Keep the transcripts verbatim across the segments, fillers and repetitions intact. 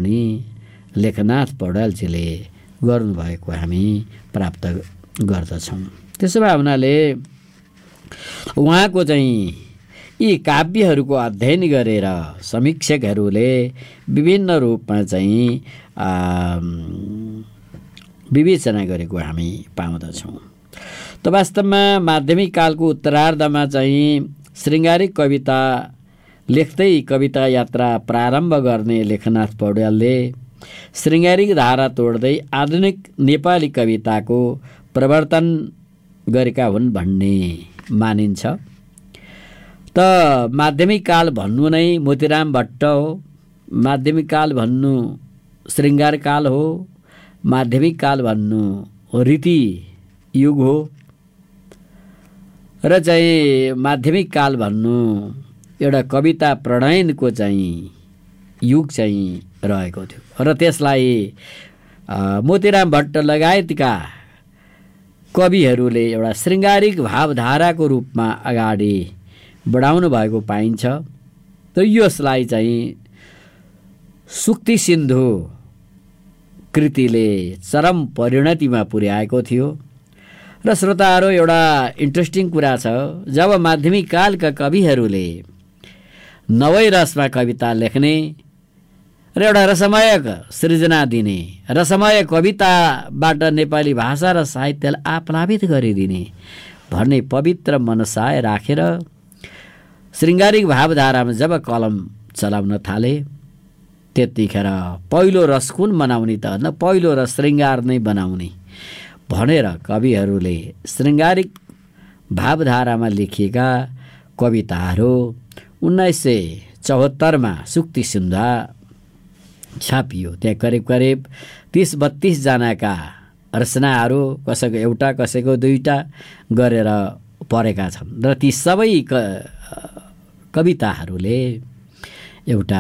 पनि लेखनाथ पौड्यालजीले गर्नुभएको हामी प्राप्त गर्दछौँ। त्यसो भए हुनाले उहाँको चाहिँ यी काव्यहरूको अध्ययन गरेर समीक्षकहरूले विभिन्न रूपमा चाहिँ विवेचना गरेको हामी पाउँदछौँ। त वास्तवमा माध्यमिक कालको उत्तरार्धमा चाहिँ शृङ्गारिक कविता लेख्दै कविता यात्रा प्रारम्भ गर्ने लेखनाथ पौड्यालले शृङ्गारिक धारा तोड्दै आधुनिक नेपाली कविताको प्रवर्तन गरेका हुन् भन्ने मानिन्छ। त माध्यमिक काल भन्नु नै मोतीराम भट्ट हो, माध्यमिक काल भन्नु शृङ्गार काल हो, माध्यमिक काल भन्नु रीति युग हो र चाहिँ माध्यमिक काल भन्नु एउटा कविता प्रणयनको चाहिँ युग चाहिँ रहेको थियो र त्यसलाई मोतीराम भट्ट लगायतका कविहरूले एउटा शृङ्गारिक भावधाराको रूपमा अगाडि बढाउनु भएको पाइन्छ। र यसलाई चाहिँ सुक्ति सिन्धु कृतिले चरम परिणतिमा पुर्याएको थियो। र श्रोताहरू एउटा इन्ट्रेस्टिङ कुरा छ, जब माध्यमिक कालका कविहरूले नवै रसमा कविता लेख्ने र एउटा रसमय सृजना दिने, रसमय कविताबाट नेपाली भाषा र साहित्यलाई आप्लावित गरिदिने भन्ने पवित्र मनसाय राखेर शृङ्गारिक भावधारामा जब कलम चलाउन थाले त्यतिखेर पहिलो रस कुन बनाउने त न पहिलो रस शृङ्गार नै बनाउने भनेर कविहरूले शृङ्गारिक भावधारामा लेखिएका कविताहरू उन्नाइस सय चौहत्तरमा सुक्ति सिन्धु छापियो। त्यहाँ करिब करिब तीस बत्तीस जनाका रचनाहरू कसैको एउटा कसैको दुईटा गरेर परेका छन् र ती सबै कविताहरूले एउटा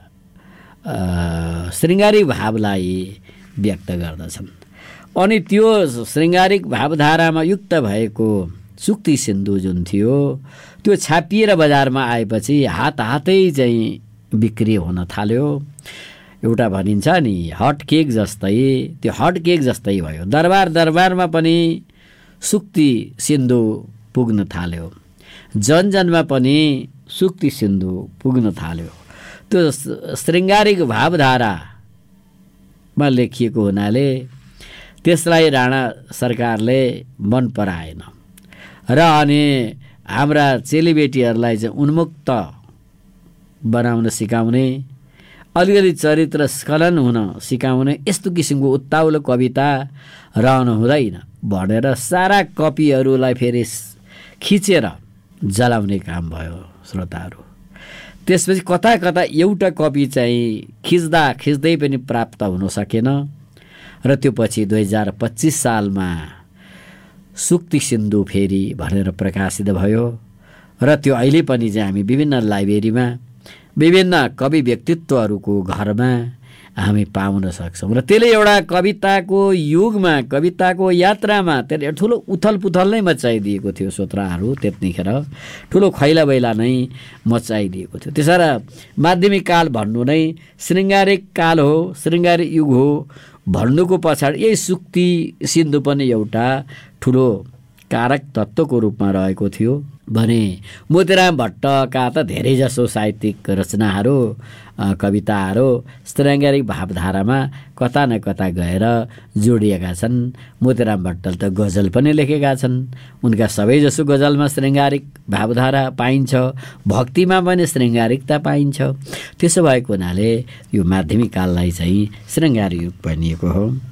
शृङ्गारिक भावलाई व्यक्त गर्दछन्। अनि त्यो शृङ्गारिक भावधारामा युक्त भएको सुक्ति सिन्धु जुन थियो त्यो छापिएर बजारमा आएपछि हात हातै चाहिँ बिक्री हुन थाल्यो। एउटा भनिन्छ नि हट केक जस्तै, त्यो हट केक जस्तै भयो। दरबार दरबारमा पनि सुक्ति सिन्धु पुग्न थाल्यो, जनजनमा पनि सुक्ति सिन्धु पुग्न थाल्यो। त्यो शृङ्गारिक भावधारामा लेखिएको हुनाले त्यसलाई राणा सरकारले मन पराएन र अनि हाम्रा चेलीबेटीहरूलाई चाहिँ उन्मुक्त बनाउन सिकाउने, अलिअलि चरित्र स्खलन हुन सिकाउने यस्तो किसिमको उत्ताउलो कविता रहनु हुँदैन भनेर सारा कपीहरूलाई फेरि खिचेर जलाउने काम भयो श्रोताहरू। त्यसपछि कता कता एउटा कपी चाहिँ खिच्दा खिच्दै पनि प्राप्त हुन सकेन र त्यो पछि दुई हजार पच्चिस सालमा सुक्ति सिन्धु फेरि भनेर प्रकाशित भयो र त्यो अहिले पनि चाहिँ हामी विभिन्न लाइब्रेरीमा विभिन्न कवि व्यक्तित्वहरूको घरमा हामी पाउन सक्छौँ र त्यसले एउटा कविताको युगमा कविताको यात्रामा त्यसले ठुलो उथल पुथल नै मचाइदिएको थियो श्रोताहरू। त्यतिखेर ठुलो खैला बैला नै मचाइदिएको थियो। त्यसरा माध्यमिक काल भन्नु नै शृङ्गारिक काल हो, शृङ्गारिक युग हो भन्नुको पछाडि यही सुक्ति सिन्धु पनि एउटा ठुलो कारक तत्त्वको रूपमा रहेको थियो भने मोतीराम भट्टका त धेरैजसो साहित्यिक रचनाहरू कविताहरू शृङ्गारिक भावधारामा कता न कता गएर जोडिएका छन्। मोतीराम भट्टले त गजल पनि लेखेका छन्, उनका सबैजसो गजलमा शृङ्गारिक भावधारा पाइन्छ, भक्तिमा पनि शृङ्गारिकता पाइन्छ। त्यसो भएको हुनाले यो माध्यमिक काललाई चाहिँ शृङ्गार युग भनिएको हो।